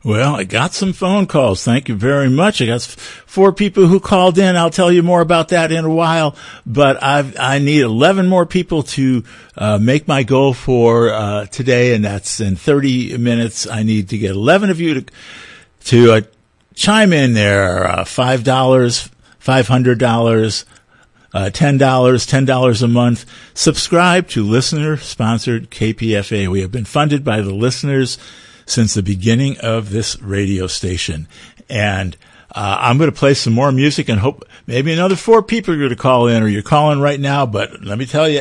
Well, I got some phone calls. Thank you very much. I got 4 people who called in. I'll tell you more about that in a while. But I need 11 more people to make my goal for today, and that's in 30 minutes. I need to get 11 of you to chime in there. $5, $500, $10 a month. Subscribe to listener-sponsored KPFA. We have been funded by the listeners since the beginning of this radio station. And I'm going to play some more music and hope maybe another 4 people are going to call in, or you're calling right now. But let me tell you,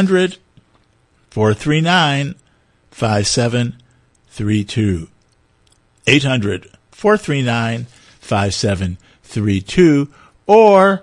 800-439-5732. 800-439-5732 or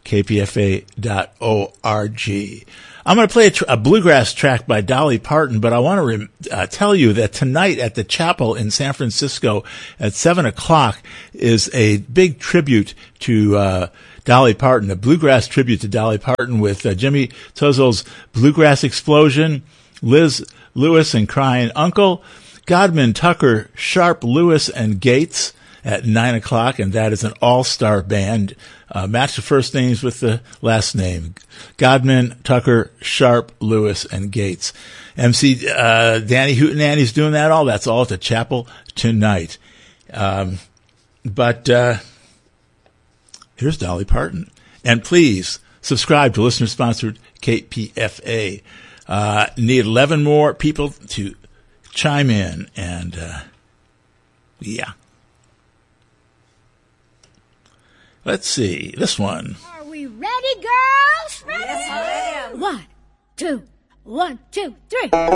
kpfa.org. I'm going to play a bluegrass track by Dolly Parton, but I want to tell you that tonight at the Chapel in San Francisco at 7 o'clock is a big tribute to Dolly Parton, a bluegrass tribute to Dolly Parton with Jimmy Tuzzle's Bluegrass Explosion, Liz Lewis and Crying Uncle, Godman, Tucker, Sharp, Lewis, and Gates at 9 o'clock, and that is an all-star band. Match the first names with the last name. Godman, Tucker, Sharp, Lewis, and Gates. MC Danny Hootenanny's doing that all. That's all at the Chapel tonight. But here's Dolly Parton. And please subscribe to listener-sponsored KPFA. Need 11 more people to chime in, and yeah. Let's see, this one. Are we ready, girls? Ready? Yes, I am. 1, 2, 1, 2, 3.